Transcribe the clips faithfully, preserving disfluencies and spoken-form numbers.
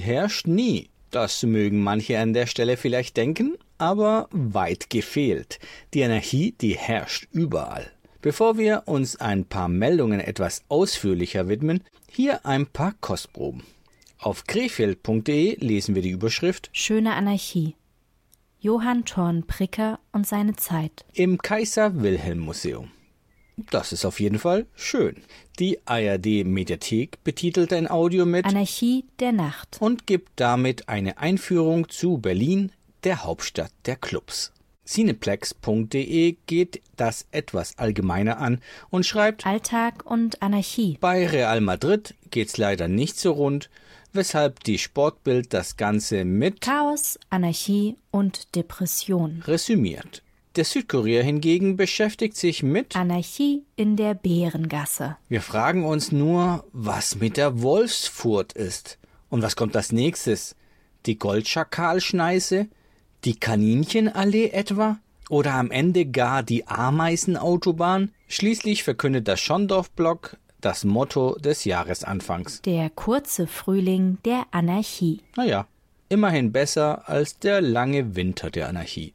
herrscht nie. Das mögen manche an der Stelle vielleicht denken, aber weit gefehlt. Die Anarchie, die herrscht überall. Bevor wir uns ein paar Meldungen etwas ausführlicher widmen, hier ein paar Kostproben. Auf krefeld punkt de lesen wir die Überschrift Schöne Anarchie. Johann Thorn-Pricker und seine Zeit. Im Kaiser-Wilhelm-Museum. Das ist auf jeden Fall schön. Die A R D-Mediathek betitelt ein Audio mit Anarchie der Nacht und gibt damit eine Einführung zu Berlin, der Hauptstadt der Clubs. cineplex punkt de geht das etwas allgemeiner an und schreibt Alltag und Anarchie. Bei Real Madrid geht's leider nicht so rund, weshalb die Sportbild das Ganze mit Chaos, Anarchie und Depression resümiert. Der Südkurier hingegen beschäftigt sich mit Anarchie in der Bärengasse. Wir fragen uns nur, was mit der Wolfsfurt ist. Und was kommt als nächstes? Die Goldschakalschneise? Die Kaninchenallee etwa? Oder am Ende gar die Ameisenautobahn? Schließlich verkündet der Schondorf-Blog das Motto des Jahresanfangs. Der kurze Frühling der Anarchie. Naja, immerhin besser als der lange Winter der Anarchie.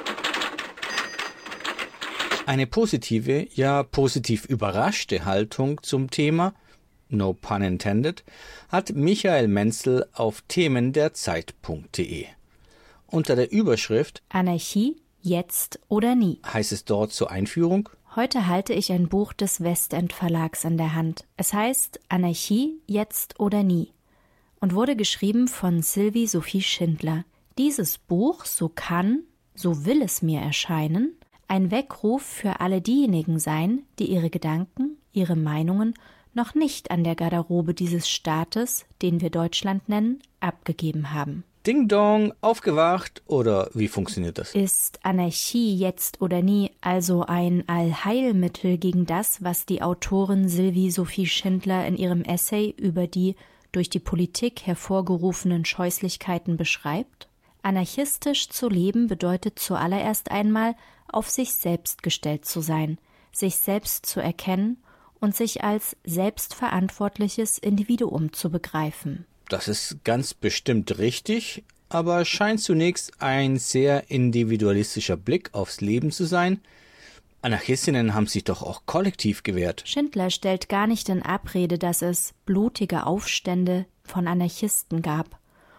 Eine positive, ja positiv überraschte Haltung zum Thema, no pun intended, hat Michael Menzel auf themen der Zeit punkt de. Unter der Überschrift Anarchie, jetzt oder nie heißt es dort zur Einführung: Heute halte ich ein Buch des Westend Verlags in der Hand. Es heißt Anarchie, jetzt oder nie und wurde geschrieben von Sylvie Sophie Schindler. Dieses Buch, so kann, so will es mir erscheinen, ein Weckruf für alle diejenigen sein, die ihre Gedanken, ihre Meinungen noch nicht an der Garderobe dieses Staates, den wir Deutschland nennen, abgegeben haben. Ding Dong, aufgewacht, oder wie funktioniert das? Ist Anarchie jetzt oder nie also ein Allheilmittel gegen das, was die Autorin Sylvie Sophie Schindler in ihrem Essay über die durch die Politik hervorgerufenen Scheußlichkeiten beschreibt? Anarchistisch zu leben bedeutet zuallererst einmal, auf sich selbst gestellt zu sein, sich selbst zu erkennen und sich als selbstverantwortliches Individuum zu begreifen. Das ist ganz bestimmt richtig, aber scheint zunächst ein sehr individualistischer Blick aufs Leben zu sein. Anarchistinnen haben sich doch auch kollektiv gewehrt. Schindler stellt gar nicht in Abrede, dass es blutige Aufstände von Anarchisten gab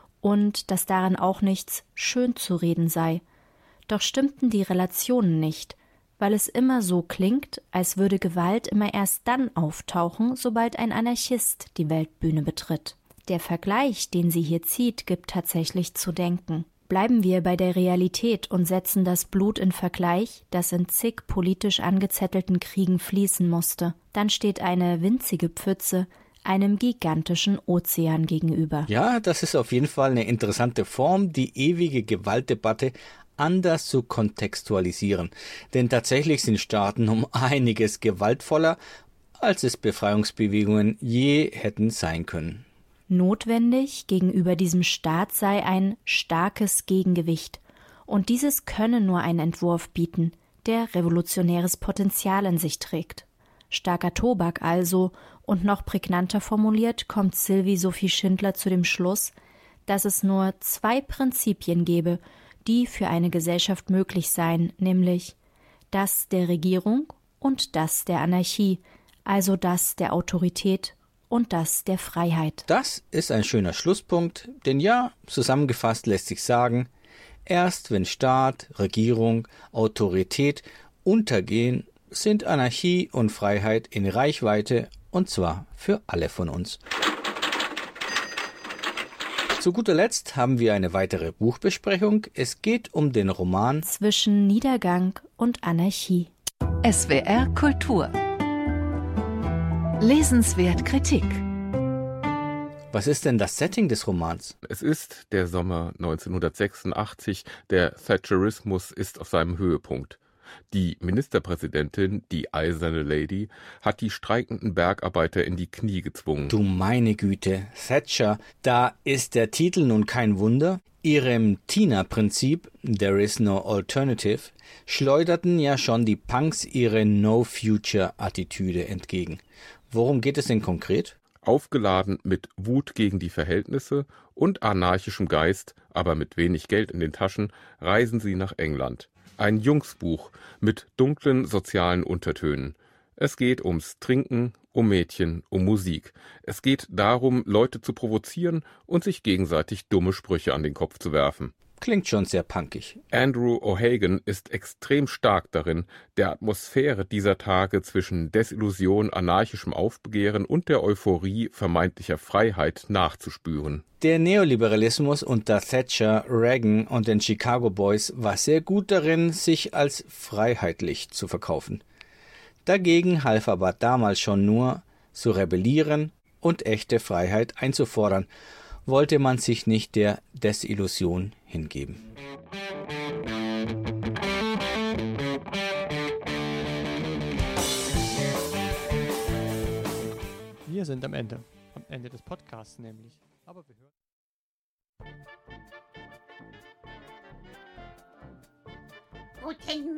und dass daran auch nichts schön zu reden sei. Doch stimmten die Relationen nicht, weil es immer so klingt, als würde Gewalt immer erst dann auftauchen, sobald ein Anarchist die Weltbühne betritt. Der Vergleich, den sie hier zieht, gibt tatsächlich zu denken. Bleiben wir bei der Realität und setzen das Blut in Vergleich, das in zig politisch angezettelten Kriegen fließen musste. Dann steht eine winzige Pfütze einem gigantischen Ozean gegenüber. Ja, das ist auf jeden Fall eine interessante Form, die ewige Gewaltdebatte anders zu kontextualisieren. Denn tatsächlich sind Staaten um einiges gewaltvoller, als es Befreiungsbewegungen je hätten sein können. Notwendig gegenüber diesem Staat sei ein starkes Gegengewicht. Und dieses könne nur ein Entwurf bieten, der revolutionäres Potenzial in sich trägt. Starker Tobak also, und noch prägnanter formuliert, kommt Sylvie Sophie Schindler zu dem Schluss, dass es nur zwei Prinzipien gebe, die für eine Gesellschaft möglich seien, nämlich das der Regierung und das der Anarchie, also das der Autorität und das der Freiheit. Das ist ein schöner Schlusspunkt, denn ja, zusammengefasst lässt sich sagen, erst wenn Staat, Regierung, Autorität untergehen, sind Anarchie und Freiheit in Reichweite, und zwar für alle von uns. Zu guter Letzt haben wir eine weitere Buchbesprechung. Es geht um den Roman Zwischen Niedergang und Anarchie. S W R Kultur. Lesenswert Kritik. Was ist denn das Setting des Romans? Es ist der Sommer neunzehnhundertsechsundachtzig, der Thatcherismus ist auf seinem Höhepunkt. Die Ministerpräsidentin, die eiserne Lady, hat die streikenden Bergarbeiter in die Knie gezwungen. Du meine Güte, Thatcher, da ist der Titel nun kein Wunder. Ihrem Tina-Prinzip, There is no alternative, schleuderten ja schon die Punks ihre No-Future-Attitüde entgegen. Worum geht es denn konkret? Aufgeladen mit Wut gegen die Verhältnisse und anarchischem Geist, aber mit wenig Geld in den Taschen, reisen sie nach England. Ein Jungsbuch mit dunklen sozialen Untertönen. Es geht ums Trinken, um Mädchen, um Musik. Es geht darum, Leute zu provozieren und sich gegenseitig dumme Sprüche an den Kopf zu werfen. Klingt schon sehr punkig. Andrew O'Hagan ist extrem stark darin, der Atmosphäre dieser Tage zwischen Desillusion, anarchischem Aufbegehren und der Euphorie vermeintlicher Freiheit nachzuspüren. Der Neoliberalismus unter Thatcher, Reagan und den Chicago Boys war sehr gut darin, sich als freiheitlich zu verkaufen. Dagegen half aber damals schon nur, zu rebellieren und echte Freiheit einzufordern, wollte man sich nicht der Desillusion hingeben. Wir sind am Ende. Am Ende des Podcasts nämlich. Aber wir hören. Guten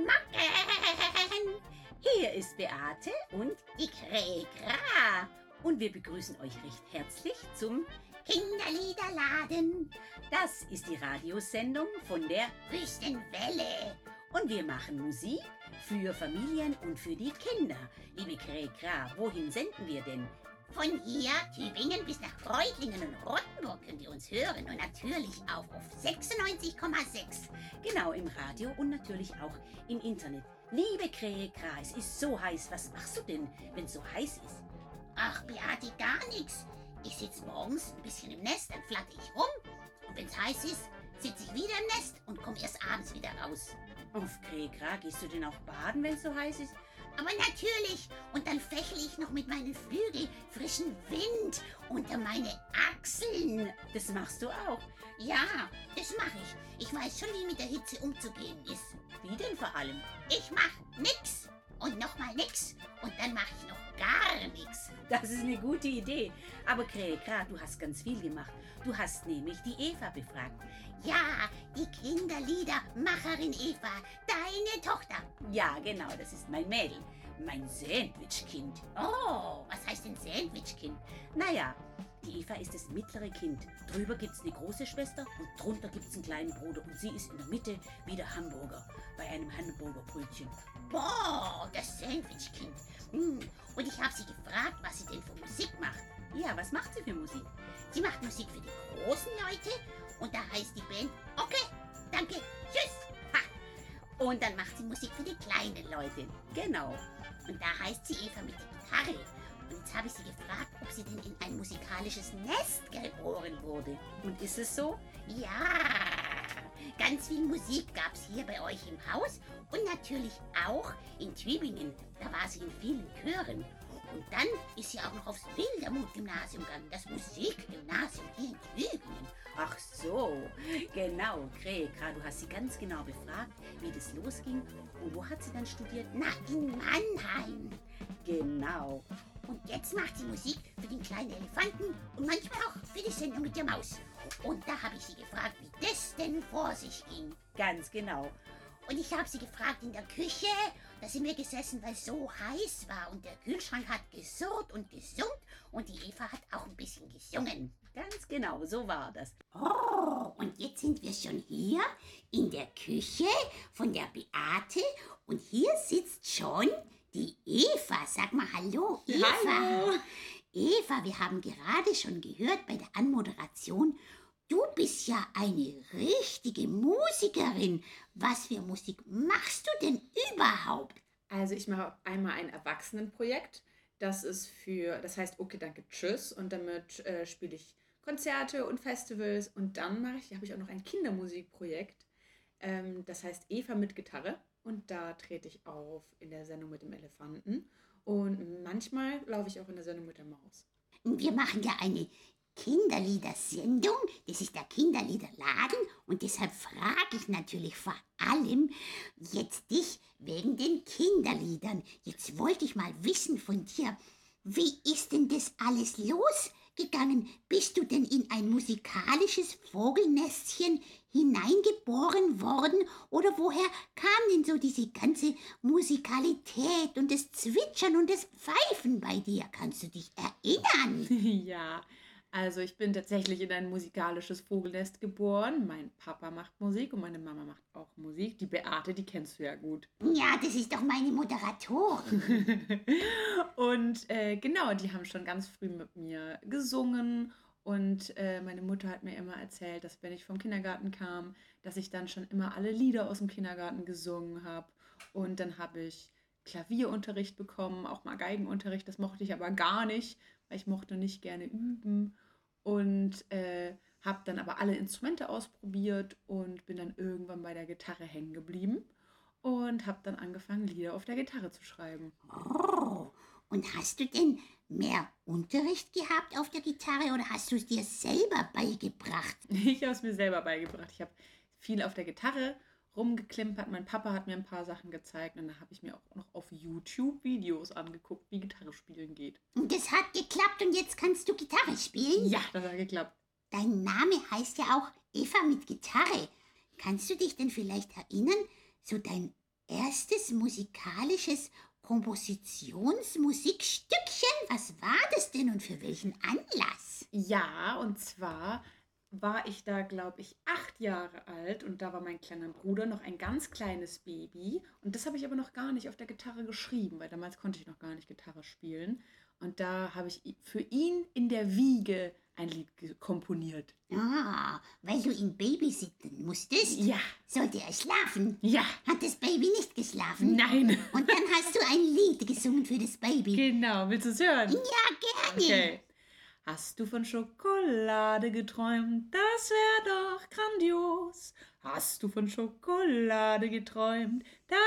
Morgen! Hier ist Beate und die Kräkra. Und wir begrüßen euch recht herzlich zum Kinderliederladen. Das ist die Radiosendung von der Wüstenwelle. Und wir machen Musik für Familien und für die Kinder. Liebe Kräkra, wohin senden wir denn? Von hier, Tübingen, bis nach Reutlingen und Rottenburg könnt ihr uns hören. Und natürlich auch auf sechsundneunzig Komma sechs. Genau, im Radio und natürlich auch im Internet. Liebe Kräkra, es ist so heiß. Was machst du denn, wenn es so heiß ist? Ach, Beate, gar nichts. Ich sitze morgens ein bisschen im Nest, dann flatter ich rum. Und wenn es heiß ist, sitze ich wieder im Nest und komme erst abends wieder raus. Auf Kräkra, gehst du denn auch baden, wenn es so heiß ist? Aber natürlich. Und dann fächle ich noch mit meinen Flügeln frischen Wind unter meine Achseln. Das machst du auch? Ja, das mache ich. Ich weiß schon, wie mit der Hitze umzugehen ist. Wie denn vor allem? Ich mach nix. Und nochmal nix. Und dann mache ich noch gar nichts. Das ist eine gute Idee. Aber Kräkra, du hast ganz viel gemacht. Du hast nämlich die Eva befragt. Ja, die Kinderliedermacherin Eva, deine Tochter. Ja, genau, das ist mein Mädel. Mein Sandwichkind. Oh, was heißt denn Sandwichkind? Naja, die Eva ist das mittlere Kind. Drüber gibt's eine große Schwester und drunter gibt's einen kleinen Bruder. Und sie ist in der Mitte wie der Hamburger bei einem Hamburgerbrötchen. Boah, das Sandwichkind. Hm. Und ich habe sie gefragt, was sie denn für Musik macht. Ja, was macht sie für Musik? Sie macht Musik für die großen Leute und da heißt die Band Okay, danke, tschüss. Ha. Und dann macht sie Musik für die kleinen Leute. Genau. Und da heißt sie Eva mit der Gitarre. Und jetzt habe ich sie gefragt, ob sie denn in ein musikalisches Nest geboren wurde. Und ist es so? Ja. Ganz viel Musik gab es hier bei euch im Haus und natürlich auch in Tübingen. Da war sie in vielen Chören. Und dann ist sie auch noch aufs Wildermuth-Gymnasium gegangen, das Musikgymnasium hier in Tübingen. Ach so, genau, Kräkra, du hast sie ganz genau befragt, wie das losging. Und wo hat sie dann studiert? Na, in Mannheim. Genau. Und jetzt macht sie Musik für den kleinen Elefanten und manchmal auch für die Sendung mit der Maus. Und da habe ich sie gefragt, wie das denn vor sich ging. Ganz genau. Und ich habe sie gefragt in der Küche, da sind wir gesessen, weil es so heiß war und der Kühlschrank hat gesurrt und gesummt und die Eva hat auch ein bisschen gesungen. Ganz genau, so war das. Oh, und jetzt sind wir schon hier in der Küche von der Beate und hier sitzt schon die Eva. Sag mal Hallo, Eva. Hallo. Eva, wir haben gerade schon gehört bei der Anmoderation, du bist ja eine richtige Musikerin. Was für Musik machst du denn überhaupt? Also ich mache einmal ein Erwachsenenprojekt. Das ist für, das heißt Okay, danke, tschüss. Und damit äh, spiele ich Konzerte und Festivals. Und dann mache ich, habe ich auch noch ein Kindermusikprojekt. Ähm, das heißt Eva mit Gitarre. Und da trete ich auf in der Sendung mit dem Elefanten. Und manchmal laufe ich auch in der Sendung mit der Maus. Wir machen ja eine Kinderliedersendung, das ist der Kinderliederladen und deshalb frage ich natürlich vor allem jetzt dich wegen den Kinderliedern. Jetzt wollte ich mal wissen von dir, wie ist denn das alles losgegangen? Bist du denn in ein Musikal musikalisches Vogelnestchen hineingeboren worden? Oder woher kam denn so diese ganze Musikalität und das Zwitschern und das Pfeifen bei dir? Kannst du dich erinnern? Ja, also ich bin tatsächlich in ein musikalisches Vogelnest geboren. Mein Papa macht Musik und meine Mama macht auch Musik. Die Beate, die kennst du ja gut. Ja, das ist doch meine Moderatorin. Und äh, genau, die haben schon ganz früh mit mir gesungen. Und äh, meine Mutter hat mir immer erzählt, dass wenn ich vom Kindergarten kam, dass ich dann schon immer alle Lieder aus dem Kindergarten gesungen habe. Und dann habe ich Klavierunterricht bekommen, auch mal Geigenunterricht. Das mochte ich aber gar nicht, weil ich mochte nicht gerne üben. Und äh, habe dann aber alle Instrumente ausprobiert und bin dann irgendwann bei der Gitarre hängen geblieben. Und habe dann angefangen, Lieder auf der Gitarre zu schreiben. Oh, und hast du denn mehr Unterricht gehabt auf der Gitarre oder hast du es dir selber beigebracht? Ich habe es mir selber beigebracht. Ich habe viel auf der Gitarre rumgeklimpert. Mein Papa hat mir ein paar Sachen gezeigt und dann habe ich mir auch noch auf YouTube Videos angeguckt, wie Gitarre spielen geht. Und das hat geklappt und jetzt kannst du Gitarre spielen? Ja, das hat geklappt. Dein Name heißt ja auch Eva mit Gitarre. Kannst du dich denn vielleicht erinnern, so dein erstes musikalisches Kompositionsmusikstückchen? Was war das denn und für welchen Anlass? Ja, und zwar war ich da, glaube ich, acht Jahre alt und da war mein kleiner Bruder noch ein ganz kleines Baby. Und das habe ich aber noch gar nicht auf der Gitarre geschrieben, weil damals konnte ich noch gar nicht Gitarre spielen. Und da habe ich für ihn in der Wiege ein Lied komponiert. Ah, weil du ihn babysitten musstest? Ja. Sollte er schlafen? Ja. Hat das Baby nicht geschlafen? Nein. Und dann hast du ein Lied gesungen für das Baby? Genau, willst du es hören? Ja, gerne. Okay. Hast du von Schokolade geträumt? Das wäre doch grandios. Hast du von Schokolade geträumt? Das